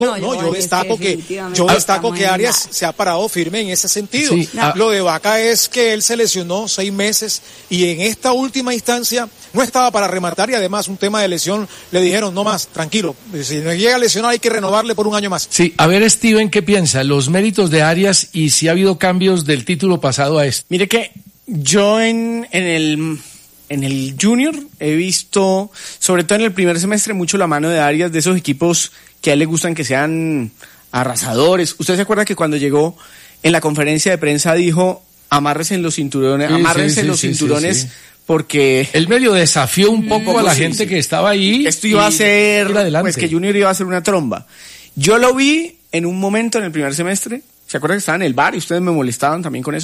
yo destaco que Arias se ha parado firme en ese sentido. Sí, Lo de Vaca es que él se lesionó 6 meses y en esta última instancia no estaba para rematar, y además un tema de lesión le dijeron no más, tranquilo, si no llega a lesionar hay que renovarle por un año más. Sí, a ver Steven, ¿qué piensa? Los méritos de Arias y si ha habido cambios del título pasado a este. Mire que yo en el Junior he visto, sobre todo en el primer semestre, mucho la mano de Arias, de esos equipos que a él le gustan que sean arrasadores. ¿Usted se acuerda que cuando llegó en la conferencia de prensa dijo, amárrense los cinturones, sí. Porque él medio desafió un poco a la gente que estaba ahí. Esto iba a ser, pues que Junior iba a ser una tromba. Yo lo vi en un momento en el primer semestre, ¿se acuerdan que estaba en el bar y ustedes me molestaban también con eso?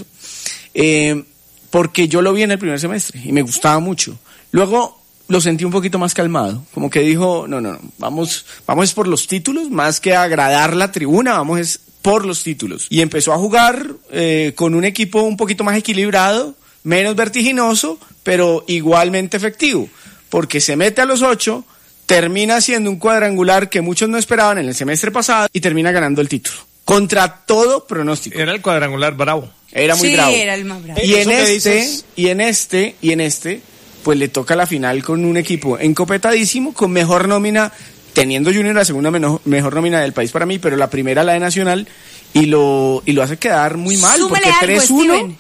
Porque yo lo vi en el primer semestre y me gustaba mucho. Luego lo sentí un poquito más calmado, como que dijo, no, vamos por los títulos, más que agradar la tribuna, vamos es por los títulos. Y empezó a jugar con un equipo un poquito más equilibrado, menos vertiginoso, pero igualmente efectivo, porque se mete a los 8, termina haciendo un cuadrangular que muchos no esperaban en el semestre pasado y termina ganando el título. Contra todo pronóstico. Era el cuadrangular bravo. Era muy bravo. Sí, era el más bravo. Y en este, pues le toca la final con un equipo encopetadísimo, con mejor nómina, teniendo Junior la segunda mejor nómina del país para mí, pero la primera la de Nacional, y lo hace quedar muy mal. Súmele porque algo, 3-1, Steven,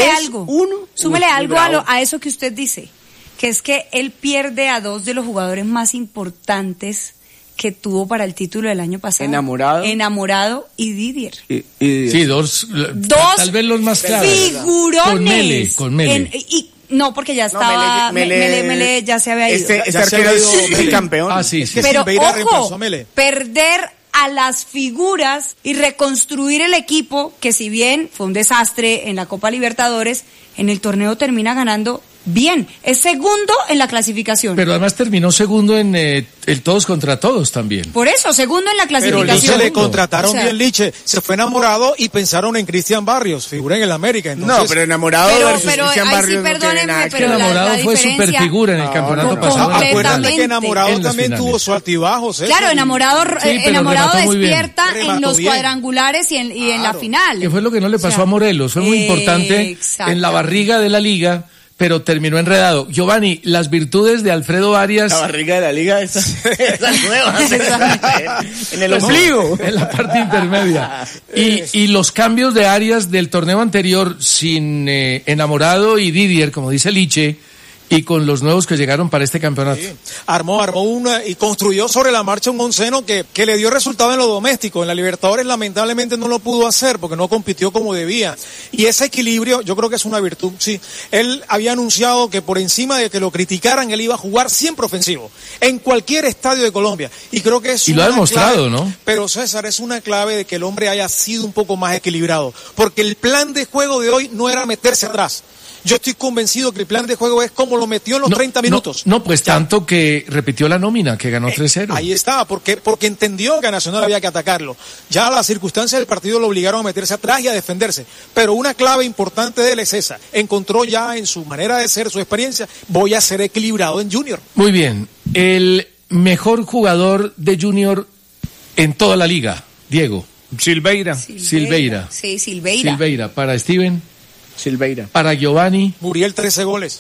súmele algo bravo. a eso que usted dice, que es que él pierde a 2 de los jugadores más importantes que tuvo para el título del año pasado. Enamorado y Didier. Sí, dos tal vez los más claros. Figurones. Con Mele. No, porque ya estaba Mele ya se había ido. Este arquero es el campeón. Sí. Pero ojo, perder a las figuras y reconstruir el equipo, que si bien fue un desastre en la Copa Libertadores, en el torneo termina ganando bien. Es segundo en la clasificación. Pero además terminó segundo en el todos contra todos también. Por eso, segundo en la clasificación. Pero Liche le contrataron bien Liche. Se fue Enamorado y pensaron en Cristian Barrios, figura en el América. Entonces... No, pero Enamorado versus Cristian Barrios no tiene nada que ver. Enamorado fue super figura en el campeonato pasado. Acuérdate que Enamorado también tuvo su altibajos. Claro, Enamorado despierta en los cuadrangulares y en la final. Que fue lo que no le pasó a Morelos. Fue muy importante en la barriga de la liga, pero terminó enredado. Giovanni, las virtudes de Alfredo Arias... La barriga de la liga, esa nueva. En el ombligo. En la parte intermedia. Y los cambios de Arias del torneo anterior sin Enamorado y Didier, como dice Liche, y con los nuevos que llegaron para este campeonato. Sí. Armó y construyó sobre la marcha un onceno que le dio resultado en lo doméstico. En la Libertadores lamentablemente no lo pudo hacer porque no compitió como debía. Y ese equilibrio yo creo que es una virtud, sí. Él había anunciado que por encima de que lo criticaran, él iba a jugar siempre ofensivo, en cualquier estadio de Colombia. Y creo que es y lo ha demostrado, clave, ¿no? Pero César, es una clave de que el hombre haya sido un poco más equilibrado. Porque el plan de juego de hoy no era meterse atrás. Yo estoy convencido que el plan de juego es como lo metió en los 30 minutos. Pues tanto que repitió la nómina, que ganó 3-0. Ahí está, porque entendió que a Nacional había que atacarlo. Ya las circunstancias del partido lo obligaron a meterse atrás y a defenderse. Pero una clave importante de él es esa. Encontró ya en su manera de ser, su experiencia, voy a ser equilibrado en Junior. Muy bien. El mejor jugador de Junior en toda la liga, Diego. Silveira. Sí, Silveira. Para Steven. Silveira. Para Giovanni. Muriel 13 goles.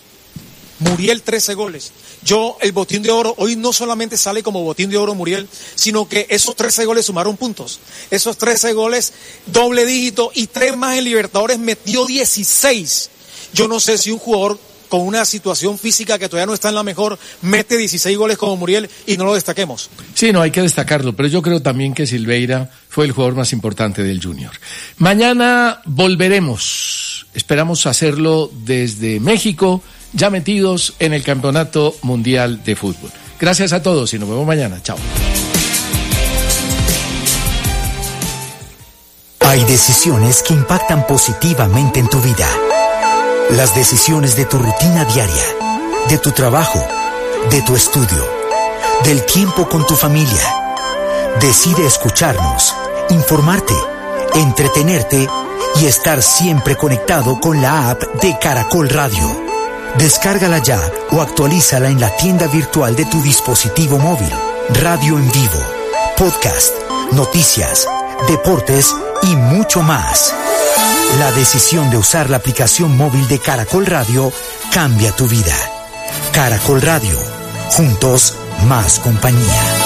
El botín de oro, hoy no solamente sale como botín de oro Muriel, sino que esos 13 goles sumaron puntos. Esos 13 goles, doble dígito y 3 más en Libertadores, metió 16. Yo no sé si un jugador con una situación física que todavía no está en la mejor, mete 16 goles como Muriel y no lo destaquemos. Sí, no, hay que destacarlo, pero yo creo también que Silveira fue el jugador más importante del Junior. Mañana volveremos, esperamos hacerlo desde México, ya metidos en el Campeonato Mundial de Fútbol. Gracias a todos y nos vemos mañana. Chao. Hay decisiones que impactan positivamente en tu vida. Las decisiones de tu rutina diaria, de tu trabajo, de tu estudio, del tiempo con tu familia. Decide escucharnos, informarte, entretenerte y estar siempre conectado con la app de Caracol Radio. Descárgala ya o actualízala en la tienda virtual de tu dispositivo móvil. Radio en vivo, podcast, noticias, deportes y mucho más. La decisión de usar la aplicación móvil de Caracol Radio cambia tu vida. Caracol Radio, juntos más compañía.